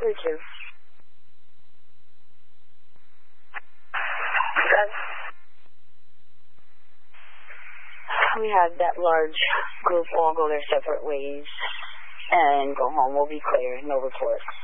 Where to? We had that large group all go their separate ways and go home. We'll be clear. No reports.